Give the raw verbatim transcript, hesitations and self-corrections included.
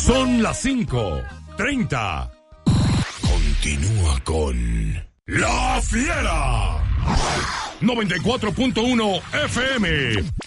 Son las cinco treinta. Continúa con La Fiera. noventa y cuatro punto uno F M.